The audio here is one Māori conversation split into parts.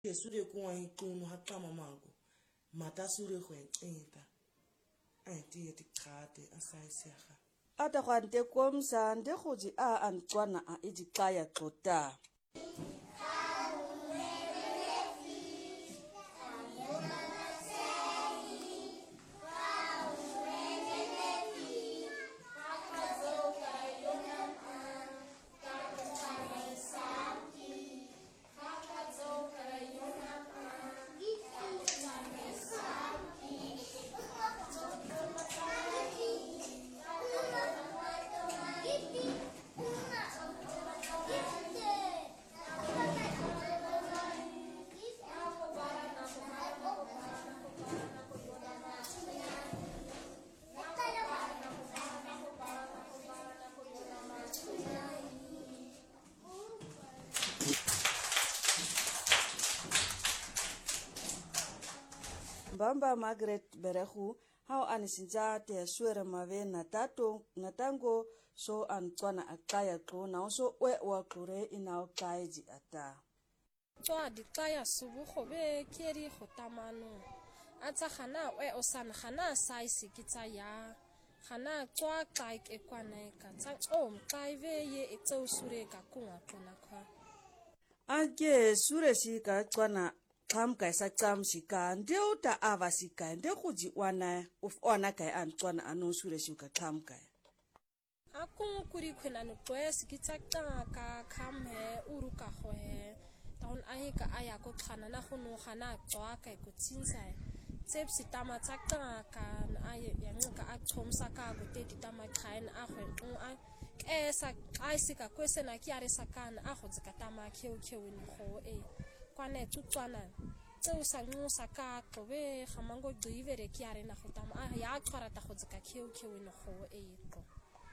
Sure kuwa ikunu haqama mango. Mata sure kwencinta. Anti tikade asayisiyaga. Ata kwante komsa nde khuji a antwana a ijikaya tota. Mbamba Margaret Berehu hao anisinja te suere mave na tango so antwana akaya ko na so we wa kure ina okaiji ata. Twa di kaya subu khobe keri khotamano. Atsa khana we osan khana saisi kitaya. Khana twa kai ekwana ka tsa kai ve ye etso sure ka kunga tona kwa. Age sure si ka twana kam kai sa cham sika ndeu ta avasika nde khuji wana kai antwana anon sure si ka kam kai. Akung kuri khena no twes kitaka ka khame uruka khoe. Taun ahi ka aya ko khana na khunu khana twa kai ko tsinsa. Tsepsi tama tsaka ka aye yang ka athomsa ka go te tama khain a khwen a esa aisika kwesena kiare sakana a khodzika tama kheu ni kho e. Kwane tutswana tseo sa ngusa ka kobe khamango divere kiare na khotama a ya tshwara ta khodzika kheu ni kho e ko.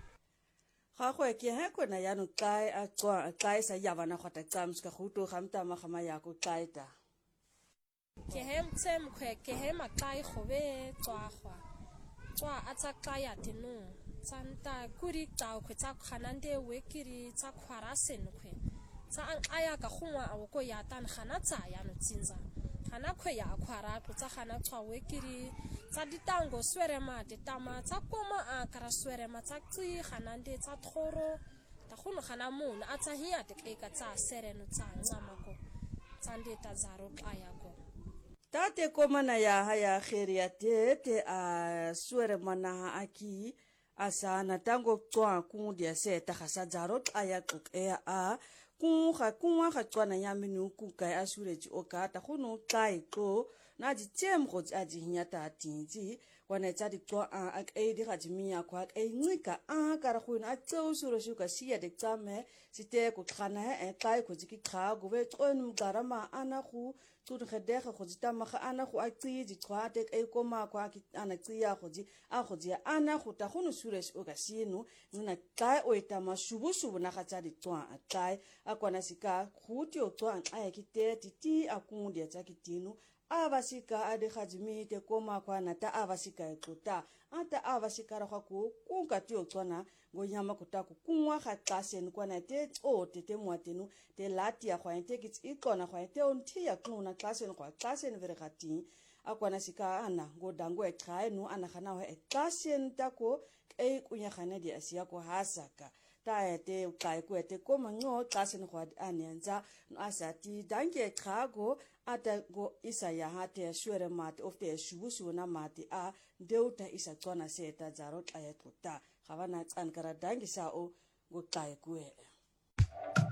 Ga go ke ha kona ya no kai a tswa kai sa ya bana khota tsams ka khuto khamta ma khama ya ko kaita. Ke hem tsem khwe ke hema kai khobe tswa khwa. Tswa atsa kaya tenu. Tsanta kuri tao khwe tsa khanande wekiri tsa khwara sen khwe. Tsa ang aya ka khungwa a ko ya tan khana tsa ya no tsinza. Khana khwe ya khwara tsa khana tswa wekiri tsa ditango swere ma tama tsa koma a kara swere ma tsa tsi khanande tsa thoro ta khunu khana mun a tsa hiya te ka tsa sereno tsa ngamako tsande ta zaro aya ko. Tate komana ya haya kheria te a swere mana aki asana tango tswa kundia se ta khasa zaro aya ko a kunwa ga tswana ya menu ku kai asureji o ka ta khunu kai ko na di tem go tsa di nyata tinzi wana tsa di tswa a kai di ga jimia kwa kai ngika a ka ra khunu a tsau suro shuka sia de tsame site ko khana e kai ko jiki kha go be tson mgarama ana khu tsu khede ga go jitama ga ana khu a tsi di tswa te kai ko ma kwa ki ana tsi ya go ji a go ji ana khu ta khunu sure o ka sinu nna kai o itama shubu na ga tsa di tswa a kai akwana sika khuti o tswa aya kite titi akundi tsa kitinu avasika ade khajimi te koma kwana ta avasika ekota ata avasika ra khako kunkati o tswana go nyama kutaku kunwa ga tsasen kwana te o te mwatenu te lati ya khwa te kitsi ikona khwa te onthi ya kuna tsasen khwa tsasen vere gati akwana sika ana go dango e tsaenu ana khana wa tsasen tako e kunya khana di asia ko hasaka ta te kai ko te ko mango tsasen khwa anenza asati dange khago ata go isa ya hate shure mate of te shubusu na mate a deuta isa tsona seta zaro aya tota khabana tsankara dange sa o go kai kuwe.